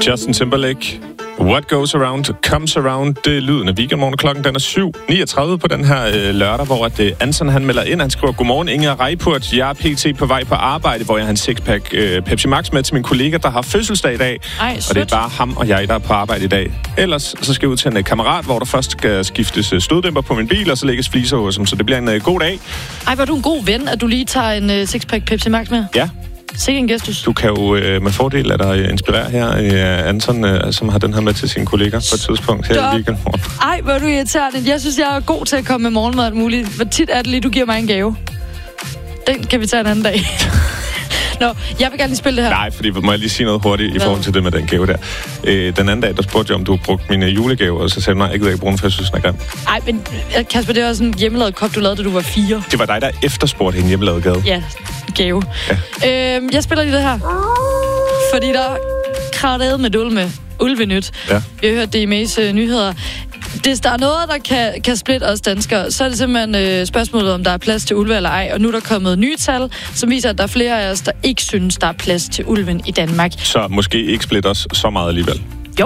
Justin Timberlake. What goes around, comes around. Det er lyden af Weekendmorgen. Klokken den er 7:39 på den her lørdag, hvor Anton han melder ind. Han skriver, godmorgen Inger Reipurt. Jeg er pt. På vej på arbejde, hvor jeg har en sixpack Pepsi Max med til min kollega, der har fødselsdag i dag. Ej, og det er bare ham og jeg, der er på arbejde i dag. Ellers så skal jeg ud til en kammerat, hvor der først skal skiftes støddæmper på min bil, og så lægges fliser hos ham. Så det bliver en god dag. Ej, var du en god ven, at du lige tager en sixpack Pepsi Max med? Ja. Sikke en gestus. Du kan jo med fordel lade dig inspirere her Anton, som har den her med til sine kolleger på et tidspunkt her i Weekendmorgen. Ej, hvor er du irriterende. Jeg synes, jeg er god til at komme med morgenmad og alt muligt. Hvor tit er det lige, du giver mig en gave? Den kan vi tage en anden dag. Nå, jeg vil gerne lige spille det her. Nej, fordi må jeg lige sige noget hurtigt i forhold til det med den gave der. Den anden dag, der spurgte jeg, om du brugte mine julegaver, og så sagde du, nej, jeg gider ikke bruge den, for jeg synes, den er grim. Ej, men Kasper, det var sådan en hjemmelavet kop, du lavede, da du var 4. Det var dig, der efterspurgte en hjemmelavet gave. Ja, gave. Ja. Jeg spiller lige det her. Fordi der kravede med ulvenyt. Ja. Vi har hørt det i Mays nyheder. Hvis der er noget, der kan splitte os danskere, så er det simpelthen spørgsmålet, om der er plads til ulve eller ej. Og nu er der kommet nye tal, som viser, at der er flere af os, der ikke synes, der er plads til ulven i Danmark. Så måske ikke splitte os så meget alligevel?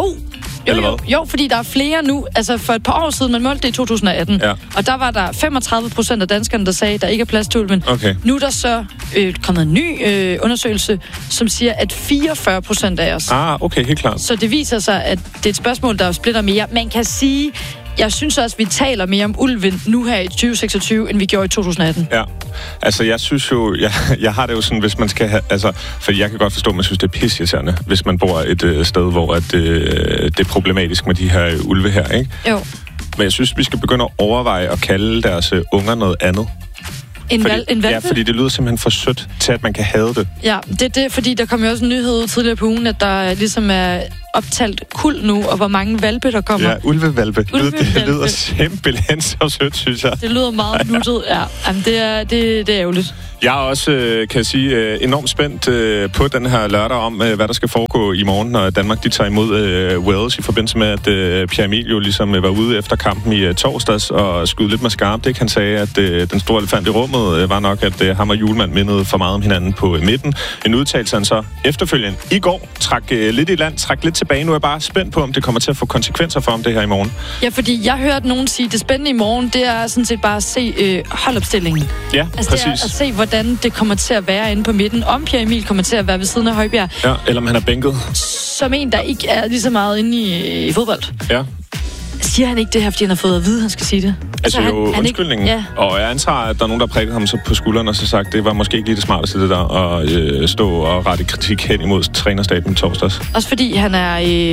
Jo, fordi der er flere nu. Altså for et par år siden, man målte det i 2018. Ja. Og der var der 35% af danskerne, der sagde, at der ikke er plads til ulven. Okay. Nu er der så kommet en ny undersøgelse, som siger, at 44% af os. Okay, helt klart. Så det viser sig, at det er et spørgsmål, der splitter mere. Man kan sige, jeg synes også, at vi taler mere om ulven nu her i 2026, end vi gjorde i 2018. Ja, altså jeg synes jo, jeg har det jo sådan, hvis man skal have, altså, for jeg kan godt forstå, at man synes, det er pisseirriterende, hvis man bor et sted, hvor det er problematisk med de her ulve her, ikke? Jo. Men jeg synes, vi skal begynde at overveje at kalde deres unger noget andet. En valpe? Ja, fordi det lyder simpelthen for sødt til, at man kan have det. Ja, det er fordi der kom jo også en nyhed ud tidligere på ugen, at der ligesom er optalt kuld nu, og hvor mange valpe der kommer. Ja, ulvevalpe. Det lyder simpelthen så sødt, synes jeg. Det lyder meget nuttet, ja. Jamen, det er ærgerligt. Jeg er også, kan jeg sige, enormt spændt på den her lørdag om, hvad der skal foregå i morgen, når Danmark de tager imod Wales i forbindelse med, at Pierre Emil jo ligesom var ude efter kampen i torsdags og skyde lidt med skarpt. Det han sagde, at den store elefant i rummet var nok, at ham og Julemand mindede for meget om hinanden på midten. En udtalelse han så efterfølgende i går trak lidt i land, trak lidt tilbage. Nu er jeg bare spændt på, om det kommer til at få konsekvenser for ham det her i morgen. Ja, fordi jeg hørte nogen sige, at det spændende i morgen, det er sådan set bare at se holdopstillingen. Ja, altså, præcis. Det er at se, hvordan det kommer til at være inde på midten. Om Pierre Emil kommer til at være ved siden af Højbjerg. Ja, eller om han er bænket. Som en, der ikke er lige så meget inde i fodbold. Ja. Siger han ikke det her, fordi han har fået at vide, han skal sige det? Altså jo, undskyldningen. Ikke, ja. Og jeg antager, at der er nogen, der prikker ham så på skulderen og så sagt, det var måske ikke lige det smarteste det der, at stå og rette kritik hen imod trænerstaben torsdags. Også fordi han er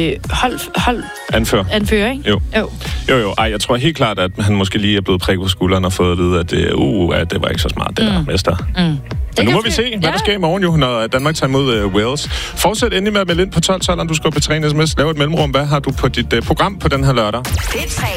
hold anfører, ikke? Jo. Ej, jeg tror helt klart, at han måske lige er blevet prikket på skulderen og fået at vide, at det var ikke så smart, det der mester. Men nu må vi se, hvad der sker i morgen jo, når Danmark tager imod Wales. Fortsæt endelig med at melde ind på 12-12, du skal på 3 sms. Lave et mellemrum. Hvad har du på dit program på den her lørdag?